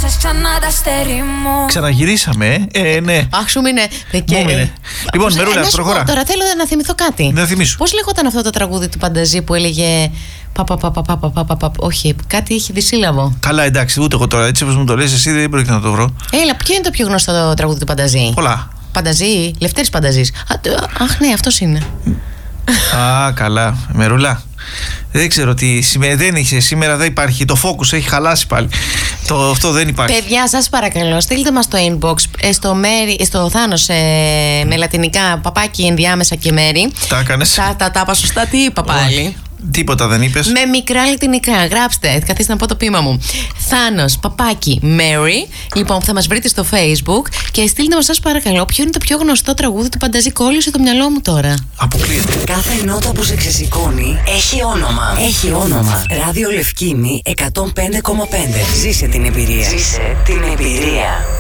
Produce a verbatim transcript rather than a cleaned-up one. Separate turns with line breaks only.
ξανά τα αστέρι μου.
Ξαναγυρίσαμε, ε, ε ναι.
Αχ, σου μείνε.
Λοιπόν, Μερούλα, προχωρά.
Τώρα θέλω να θυμηθώ κάτι.
Να θυμίσω.
Πώς λεγόταν αυτό το τραγούδι του Πανταζή που έλεγε. Πα, πα, πα, πα, πα, πα, πα, πα, όχι, κάτι είχε δισύλλαβο.
Καλά, εντάξει, ούτε εγώ τώρα έτσι όπως μου το λες, εσύ δεν πρόκειται να το βρω.
Έλα, ποιο είναι το πιο γνωστό τραγούδι του Πανταζή?
Πολλά.
Πανταζή, Λευτέρης Πανταζής. Αχ, ναι, αυτός είναι.
Α, καλά. Μερούλα. Δεν ξέρω τι σημαίνει. Δεν είχε σήμερα, δεν υπάρχει. Το focus έχει χαλάσει πάλι. Το, αυτό δεν υπάρχει.
Παιδιά, σας παρακαλώ, στείλτε μας στο inbox ε, στο, μέρι, στο Θάνος ε, με λατινικά παπάκι ενδιάμεσα και μέρη.
Τα έκανες.
Τα, τα, τα είπα σωστά, τι είπα πάλι?
Τίποτα δεν είπες.
Με μικρά λατινικά. Γράψτε, καθίστε να πω το ποίημα μου. Θάνος, παπάκι, Mary. Λοιπόν, θα μας βρείτε στο Facebook και στείλτε μας, σας παρακαλώ, ποιο είναι το πιο γνωστό τραγούδι του Πανταζή. Κόλλησε το μυαλό μου τώρα.
Αποκλείεται.
Κάθε νότα που σε ξεσηκώνει έχει όνομα. Έχει όνομα. Ράδιο Λευκίνη εκατόν πέντε κόμμα πέντε. Ζήσε την εμπειρία. Ζήσε την εμπειρία.